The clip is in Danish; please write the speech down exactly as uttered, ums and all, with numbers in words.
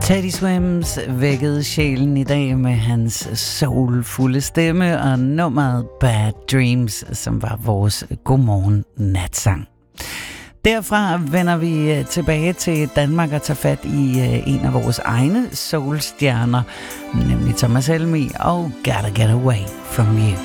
Teddy Swims vækkede sjælen i dag med hans soulfulde stemme og nummeret Bad Dreams, som var vores godmorgen natsang. Derfra vender vi tilbage til Danmark og tager fat i en af vores egne soulstjerner, nemlig Thomas Helmig og Gotta Get Away From You.